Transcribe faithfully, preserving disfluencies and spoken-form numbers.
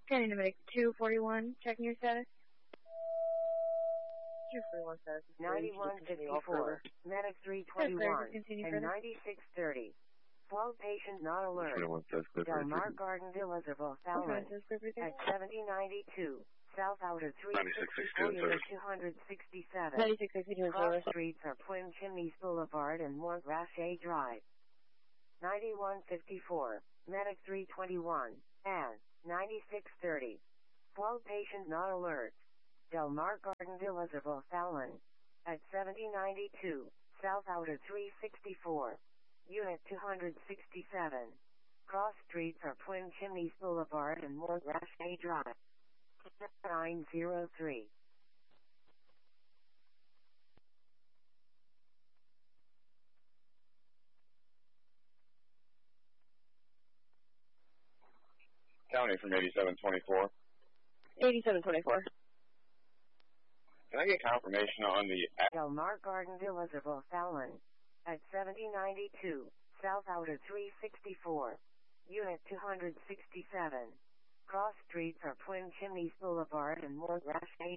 County number two forty-one, checking your status. two forty-one status. ninety-one fifty-four, medic three twenty-one, and ninety-six thirty. Flow patient not alert. Del Mar Garden Villas of O'Fallon at seventy ninety-two. South Outer three sixty-four, unit two sixty-seven. ninety-six sixty-two in Cross service. streets are Twin Chimneys Boulevard and Montgrache Drive. ninety-one fifty-four, medic three twenty-one, and ninety-six thirty. Flow patient not alert. Del Mar Garden Villas of O'Fallon at seventy ninety-two. South Outer three sixty-four, unit two sixty-seven. Cross streets are Twin Chimneys Boulevard and Montgrache Drive. nine zero three. County from eighty-seven twenty-four. eighty-seven twenty-four. Can I get confirmation on the... Del Mar Garden Villas of O'Fallon at seventy ninety-two. South Outer three sixty-four, unit two sixty-seven. Cross streets are Twin Chimneys Boulevard and Montgrache